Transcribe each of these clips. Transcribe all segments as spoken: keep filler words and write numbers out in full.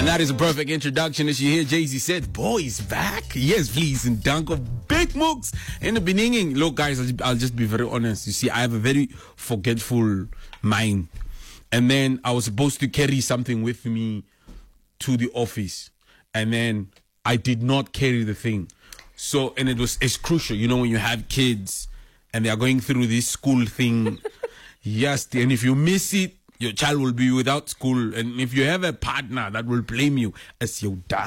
And that is a perfect introduction. As you hear, Jay-Z said, boys back. Yes, please. And Danko, big mooks in the beginning. Look, guys, I'll, I'll just be very honest. You see, I have a very forgetful mind. And then I was supposed to carry something with me to the office. And then I did not carry the thing. So, and it was, it's crucial, you know, when you have kids and they are going through this school thing. Yes, and if you miss it, your child will be without school. And if you have a partner that will blame you as your dag.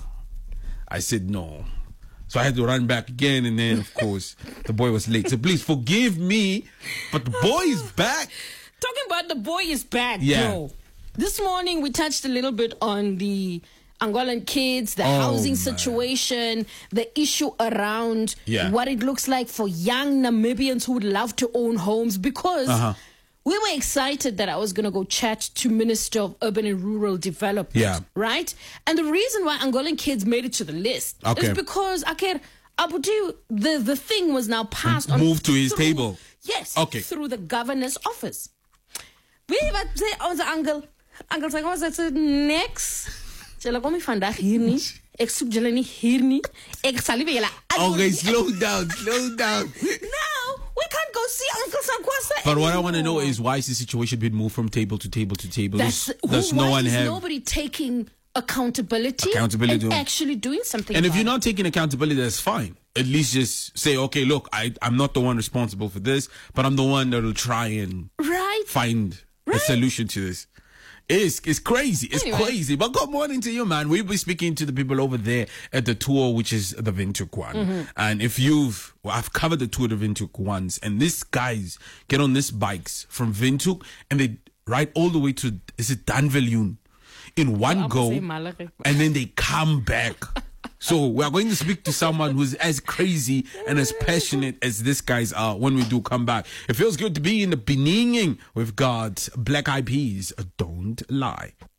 I said no. So I had to run back again. And then, of course, the boy was late. So please forgive me. But the boy is back. Talking about the boy is back, yeah. bro. This morning, we touched a little bit on the Angolan kids, the oh, housing man. situation, the issue around yeah. what it looks like for young Namibians who would love to own homes, because uh-huh. we were excited that I was going to go chat to Minister of Urban and Rural Development, yeah. right? And the reason why Angolan kids made it to the list okay. is because, Aker, Abudu, the, the thing was now passed on. Moved to his through, table. Yes, okay. through the governor's office. We were say, oh, the uncle, Uncle Sagos, I said, next. Jela kom vandag hier nie. Ek soek julle nie hier nie. Ek sal nie vir julle. Okay, slow down, slow down. Now, we can't go see Uncle Sagwasa. But what I want to know is, why is the situation being moved from table to table to table? That's, does who, does no why one is have nobody taking accountability, accountability and actually doing something and about if you're it? not taking accountability, that's fine. At least just say, okay, look, I, I'm not the one responsible for this, but I'm the one that will try and right. find right. a solution to this. It's, it's crazy. It's anyway. crazy. But good morning to you, man. We'll be speaking to the people over there at the tour, which is the Windhoek one. Mm-hmm. And if you've, well, I've covered the tour of Windhoek once, and these guys get on these bikes from Windhoek and they ride all the way to, is it Danviljoen, in one go, and then they come back. So we are going to speak to someone who's as crazy and as passionate as these guys are when we do come back. It feels good to be in the beginning with God's Black Eyed Peas. Don't lie.